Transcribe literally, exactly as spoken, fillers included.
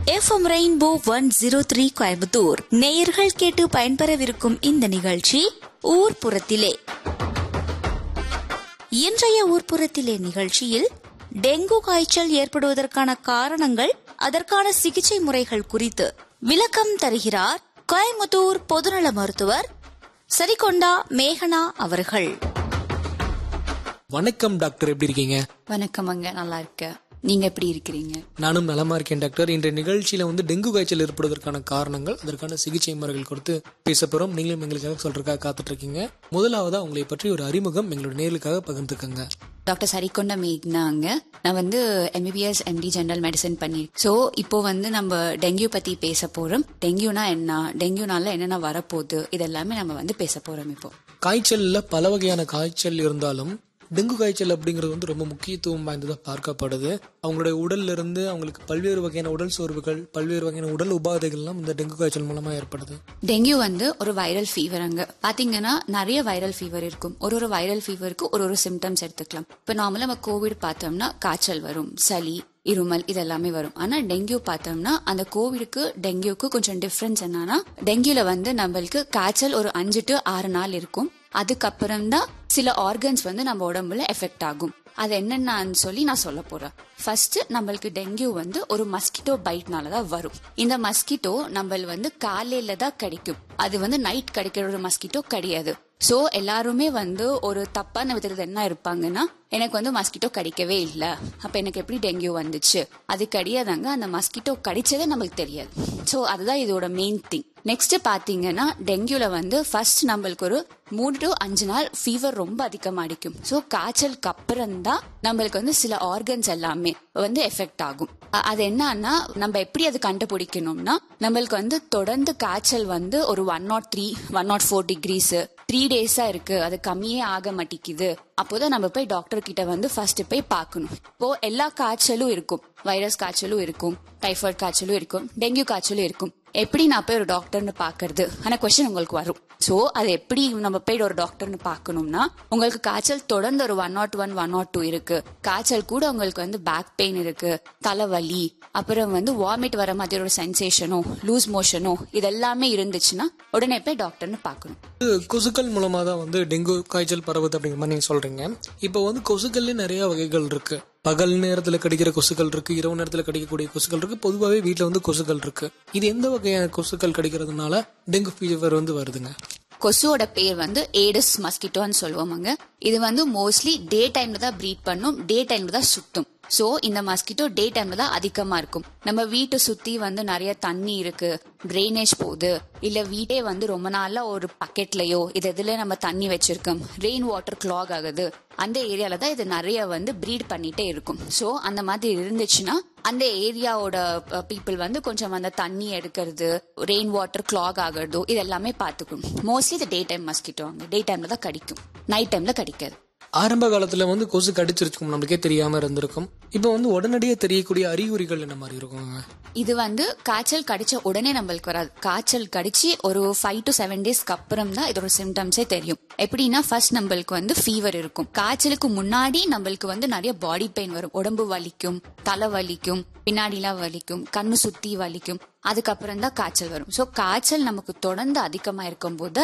FM rainbow one zero three Coimbatore நேயர்கள் கேட்டு பயன்பெறவிருக்கும் இந்த நிகழ்ச்சி ஊர்ப்புறத்திலே. இன்றைய ஊர்ப்புறத்திலே நிகழ்ச்சியில் டெங்கு காய்ச்சல் ஏற்படுவதற்கான காரணங்கள், அதற்கான சிகிச்சை முறைகள் குறித்து விளக்கம் தருகிறார் கோயம்புத்தூர் பொதுநல மருத்துவர் சரிகொண்டா மேகனா அவர்கள். வணக்கம் டாக்டர், எப்படி இருக்கீங்க? வணக்கம் அங்க, நல்லா இருக்க. நீங்க எப்படி இருக்கிறீங்க? நானும் நலமா இருக்கேன் டாக்டர். இன்றைய நிகழ்ச்சியில வந்து டெங்கு காய்ச்சல் ஏற்படுவதற்கான காரணங்கள், அதற்கான சிகிச்சை முறைகள் கொடுத்து பேச போறோம். நீங்களும் எங்களுக்காக சொல்றதுக்காக காத்துட்டு இருக்கீங்க. முதலாவதா உங்களை பற்றி ஒரு அறிமுகம் எங்களோட நேர்களுக்காக பகிர்ந்துக்கங்க. டாக்டர் சரிகொண்டா மேகனாங்க. நான் வந்து எம்பிபிஎஸ் எம்டி ஜெனரல் மெடிசன் பண்ணிருக்கேன். ஸோ இப்போ வந்து நம்ம டெங்கு பத்தி பேச போறோம். டெங்குனா என்ன, டெங்குனால என்னென்ன வரப்போகுது, இதெல்லாமே நம்ம வந்து பேச போறோம். இப்போ காய்ச்சல்ல பல வகையான காய்ச்சல் இருந்தாலும் டெங்கு காய்ச்சல் அப்படிங்கிறது வந்து ரொம்ப முக்கியத்துவம் வாய்ந்ததாக பார்க்கப்படுது. அவங்களுடைய உடல்ல இருந்து அவங்களுக்கு பல்வேறு வகையான உடல் சோர்வுகள், பல்வேறு வகையான உடல் உபாதைகள்லாம் இந்த டெங்கு காய்ச்சல் மூலமா ஏற்படுது. டெங்கு வந்து ஒரு வைரல் ஃபீவர். அங்க பாத்தீங்கன்னா நிறைய வைரல் ஃபீவர் இருக்கும். ஒரு ஒரு வைரல் ஃபீவருக்கு ஒரு ஒரு சிம்டம்ஸ் எடுத்துக்கலாம். இப்போ நார்மலா நம்ம கோவிட் பார்த்தோம்னா காய்ச்சல் வரும், சளி, இருமல், இதெல்லாமே வரும். ஆனா டெங்கு பார்த்தோம்னா அந்த கோவிடுக்கு டெங்குக்கு கொஞ்சம் டிஃபரன்ஸ் என்னன்னா, டெங்குல வந்து நம்மளுக்கு காய்ச்சல் ஒரு அஞ்சு டு ஆறு நாள் இருக்கும். அதுக்கப்புறம் தான் சில ஆர்கன்ஸ் வந்து நம்ம உடம்புல எஃபெக்ட் ஆகும். அது என்னன்னு சொல்லி நான் சொல்ல போறேன். ஃபர்ஸ்ட், நம்மளுக்கு டெங்கு வந்து ஒரு மஸ்கிட்டோ பைட்னாலதான் வரும். இந்த மஸ்கிட்டோ நம்ம வந்து காலையில தான் கடிக்கும். அது வந்து நைட் கடிக்கிற ஒரு மஸ்கிட்டோ கிடையாது. சோ எல்லாருமே வந்து ஒரு தப்பான விதத்துல என்ன இருப்பாங்கன்னா, எனக்கு வந்து மஸ்கிட்டோ கடிக்கவே இல்ல, அப்ப எனக்கு எப்படி டெங்கு வந்துச்சு? அது கிடையாதாங்க. அந்த மஸ்கிட்டோ கடிச்சதே நமக்கு தெரியாது. சோ அதுதான் இதோட மெயின் திங். நெக்ஸ்ட் பாத்தீங்கன்னா, டெங்குல வந்து ஃபர்ஸ்ட் நம்மளுக்கு ஒரு மூணு டு அஞ்சு நாள் ஃபீவர் ரொம்ப அதிகமா அடிக்கும். சோ காய்ச்சலுக்கு அப்புறம் தான் நம்மளுக்கு வந்து சில ஆர்கன்ஸ் எல்லாமே வந்து எஃபெக்ட் ஆகும். அது என்னன்னா, நம்ம எப்படி அது கண்டுபிடிக்கணும்னா, நம்மளுக்கு வந்து தொடர்ந்து காய்ச்சல் வந்து ஒரு one not three one not four decrease three டேஸா இருக்கு, அது கம்மியே ஆக மாட்டேங்குது. அப்போதான் நம்ம போய் டாக்டர் கிட்ட வந்து ஃபர்ஸ்ட் போய் பார்க்கணும். இப்போ எல்லா காய்ச்சலும் இருக்கும், வைரஸ் காய்ச்சலும் இருக்கும், டைஃபாய்டு காய்ச்சலும் இருக்கும், டெங்கு காய்ச்சலும் இருக்கும். எப்படி நான் போய் ஒரு டாக்டர்னு பாக்குறது ஆனா கொஸ்டின் உங்களுக்கு வரும். சோ அது எப்படி நம்ம போய் ஒரு டாக்டர்னு பாக்கணும்னா, உங்களுக்கு காய்ச்சல் தொடர்ந்து ஒரு one not one one not two இருக்கு, காய்ச்சல் கூட உங்களுக்கு வந்து பேக் பெயின் இருக்கு, தலைவலி, அப்புறம் வந்து வாமிட் வர மாதிரி ஒரு சென்சேஷனோ லூஸ் மோஷனோ இதெல்லாமே இருந்துச்சுன்னா உடனே போய் டாக்டர்னு பாக்கணும். கொசுக்கள் மூலமா தான் வந்து டெங்கு காய்ச்சல் பரவுது அப்படிங்கிற மாதிரி நீங்க சொல்றீங்க. இப்போ வந்து கொசுக்கள்ல நிறைய வகைகள் இருக்கு. பகல் நேரத்துல கடிக்கிற கொசுக்கள் இருக்கு, இரவு நேரத்துல கடிக்கக்கூடிய கொசுக்கள் இருக்கு, பொதுவாகவே வீட்டுல வந்து கொசுக்கள் இருக்கு. இது எந்த வகையான கொசுக்கள் கடிக்கிறதுனால டெங்கு ஃபீவர் வந்து வருதுங்க? கொசுவோட பேர் வந்து ஏடிஸ் மஸ்கிட்டோன்னு சொல்லுவாங்க. இது வந்து மோஸ்ட்லி டே டைம்ல தான் ப்ரீட் பண்ணும், டே டைம்ல தான் சுத்தும். சோ இந்த மஸ்கிட்டோ டே டைம்ல தான் அதிகமா இருக்கும். நம்ம வீட்டை சுத்தி வந்து நிறைய தண்ணி இருக்கு, ட்ரைனேஜ் போகுது, இல்ல வீட்டே வந்து ரொம்ப நாளா ஒரு பக்கெட்லயோ இது இதுல நம்ம தண்ணி வச்சிருக்கோம், ரெயின் வாட்டர் கிளாக் ஆகுது, அந்த ஏரியால தான் இது நிறைய வந்து ப்ரீட் பண்ணிட்டே இருக்கும். சோ அந்த மாதிரி இருந்துச்சுன்னா அந்த ஏரியாவோட பீப்புள் வந்து கொஞ்சம் அந்த தண்ணி எடுக்கிறது, ரெயின் வாட்டர் கிளாக் ஆகுறதோ இதெல்லாமே பாத்துக்கணும். மோஸ்ட்லி இது டே டைம் மஸ்கிட்டோ, டே டைம்ல தான் கடிக்கும், நைட் டைம்ல கடிக்காது. ஆரம்ப காலத்துல வந்து கொசு கடிச்சிருக்கும், நம்மளுக்கே தெரியாம இருந்திருக்கும். இப்போ வந்து உடனடியே தெரியக்கூடிய அறிகுறிகள் என்ன மாதிரி இருக்குங்க? இது வந்து காய்ச்சல் கடிச்ச உடனே நம்மளுக்கு வராது. காய்ச்சல் கடிச்சு ஒரு ஃபைவ் டு செவன் டேஸ்க்கு அப்புறம் தான் இதோட சிம்டம்ஸே தெரியும். எப்படின்னா, ஃபர்ஸ்ட் நம்மளுக்கு வந்து ஃபீவர் இருக்கும். காய்ச்சலுக்கு முன்னாடி நம்மளுக்கு வந்து நிறைய பாடி பெயின் வரும், உடம்பு வலிக்கும், தலை வலிக்கும், பின்னாடிலாம் வலிக்கும், கண்ணு சுத்தி வலிக்கும். அதுக்கப்புறம் தான் காய்ச்சல் வரும். சோ காய்ச்சல் நமக்கு தொடர்ந்து அதிகமா இருக்கும் போது